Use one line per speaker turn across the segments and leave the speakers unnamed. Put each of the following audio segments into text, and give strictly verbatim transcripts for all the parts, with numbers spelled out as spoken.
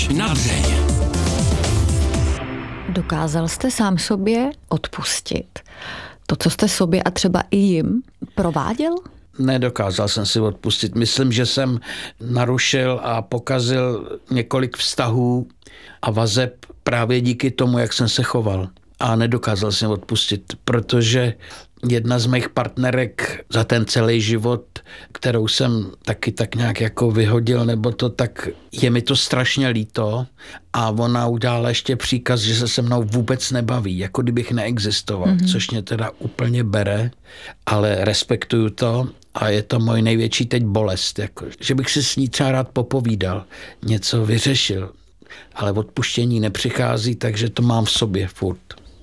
Až na dřeň.
Dokázal jste sám sobě odpustit to, co jste sobě a třeba i jim prováděl?
Nedokázal jsem si odpustit. Myslím, že jsem narušil a pokazil několik vztahů a vazeb právě díky tomu, jak jsem se choval. A nedokázal jsem odpustit, protože jedna z mých partnerek za ten celý život, kterou jsem taky tak nějak jako vyhodil, nebo to, tak je mi to strašně líto a ona udělala ještě příkaz, že se se mnou vůbec nebaví, jako kdybych neexistoval, mm-hmm. což mě teda úplně bere, ale respektuju to a je to můj největší teď bolest, jako, že bych si s ní třeba rád popovídal, něco vyřešil, ale odpuštění nepřichází, takže to mám v sobě furt.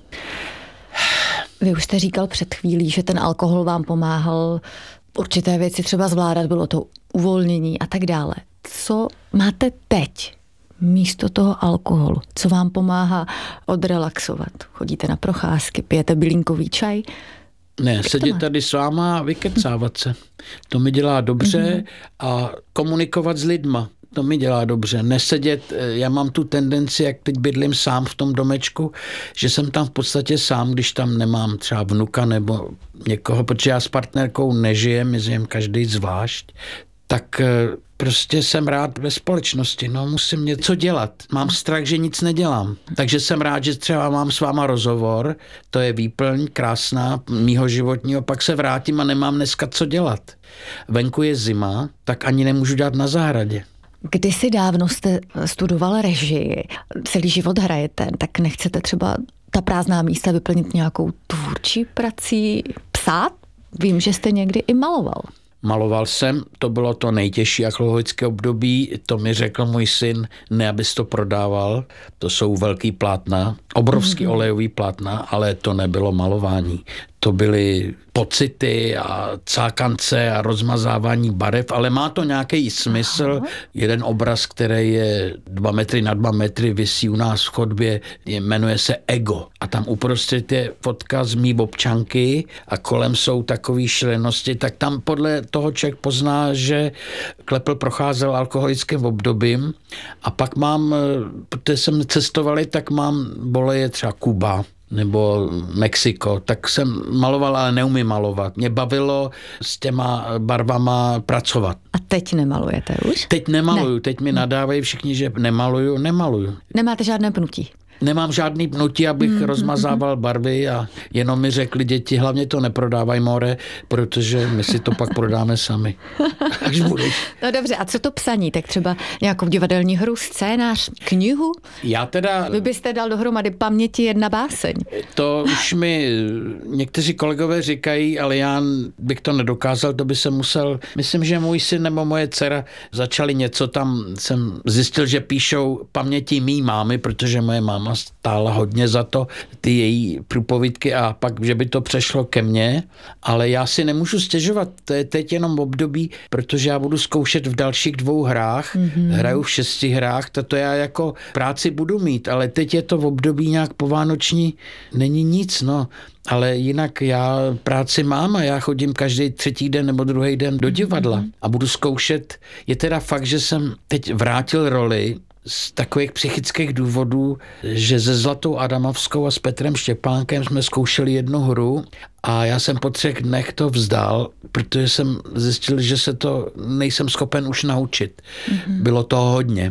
Vy už jste říkal před chvílí, že ten alkohol vám pomáhal určité věci třeba zvládat, bylo to uvolnění a tak dále. Co máte teď místo toho alkoholu? Co vám pomáhá odrelaxovat? Chodíte na procházky, pijete bylínkový čaj?
Ne, sedět tady s váma a vykecávat se. To mi dělá dobře mm-hmm. a komunikovat s lidma. To mi dělá dobře. Nesedět, já mám tu tendenci, jak teď bydlím sám v tom domečku, že jsem tam v podstatě sám, když tam nemám třeba vnuka nebo někoho, protože já s partnerkou nežijem, my žijem každý zvlášť, tak prostě jsem rád ve společnosti, no musím něco dělat. Mám strach, že nic nedělám. Takže jsem rád, že třeba mám s váma rozhovor, to je výplň krásná mýho životního, pak se vrátím a nemám dneska co dělat. Venku je zima, tak ani nemůžu dělat na zahradě.
Kdysi dávno jste studoval režii, celý život hrajete, tak nechcete třeba ta prázdná místa vyplnit nějakou tvůrčí prací, psát? Vím, že jste někdy i maloval.
Maloval jsem, to bylo to nejtěžší alkoholické období, to mi řekl můj syn, ne abys to prodával, to jsou velký plátna, obrovský mm-hmm. olejový plátna, ale to nebylo malování. To byly pocity a cákance a rozmazávání barev, ale má to nějaký smysl. Aha. Jeden obraz, který je dva metry na dva metry, visí u nás v chodbě, jmenuje se Ego. A tam uprostřed je fotka z mý občanky a kolem jsou takové šílenosti, tak tam podle toho člověk pozná, že Klepl procházel alkoholickým obdobím. A pak mám, protože jsem cestovali, tak mám boleje třeba Kuba nebo Mexiko, tak jsem maloval, ale neumím malovat. Mě bavilo s těma barvama pracovat.
A teď nemalujete už?
Teď nemaluju, ne. Teď mi nadávají všichni, že nemaluju, nemaluju.
Nemáte žádné pnutí?
Nemám žádný pnutí, abych mm, rozmazával mm, barvy a jenom mi řekli děti, hlavně to neprodávaj, more, protože my si to pak prodáme sami. Až budeš.
No dobře, a co to psaní? Tak třeba nějakou divadelní hru, scénář, knihu?
Já teda...
Vy byste dal dohromady Paměti jedna báseň.
To už mi někteří kolegové říkají, ale já bych to nedokázal, to by se musel... Myslím, že můj syn nebo moje dcera začali něco tam, jsem zjistil, že píšou Paměti mý mámy, protože moje máma stála hodně za to, ty její průpovídky a pak, že by to přešlo ke mně, ale já si nemůžu stěžovat, to je teď jenom období, protože já budu zkoušet v dalších dvou hrách, mm-hmm. hraju v šesti hrách, to já jako práci budu mít, ale teď je to v období nějak povánoční, není nic, no. Ale jinak já práci mám a já chodím každý třetí den nebo druhý den do divadla mm-hmm. a budu zkoušet. Je teda fakt, že jsem teď vrátil roli z takových psychických důvodů, že se Zlatou Adamovskou a s Petrem Štěpánkem jsme zkoušeli jednu hru a já jsem po třech dnech to vzdal, protože jsem zjistil, že se to nejsem schopen už naučit. Mm-hmm. Bylo toho hodně.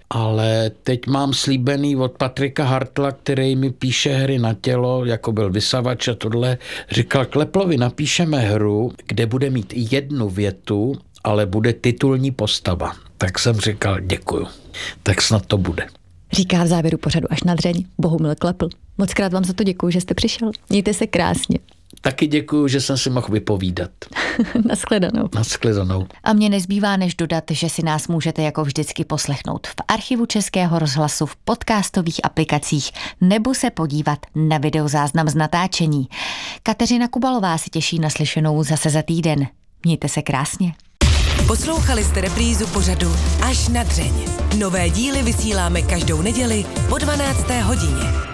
Ale teď mám slíbený od Patrika Hartla, který mi píše hry na tělo, jako byl Vysavač a tohle. Říkal, Kleplovi napíšeme hru, kde bude mít jednu větu, ale bude titulní postava. Tak jsem říkal, děkuju. Tak snad to bude.
Říká v závěru pořadu Až na dřeň Bohumil Klepl. Moc krát vám za to děkuju, že jste přišel. Mějte se krásně.
Taky děkuju, že jsem si mohl vypovídat.
Nashledanou.
Nashledanou.
A mně nezbývá než dodat, že si nás můžete jako vždycky poslechnout v archivu Českého rozhlasu, v podcastových aplikacích nebo se podívat na videozáznam z natáčení. Kateřina Kubalová si těší na slyšenou zase za týden. Mějte se krásně.
Poslouchali jste reprízu pořadu Až na dřeň. Nové díly vysíláme každou neděli po dvanácté hodině.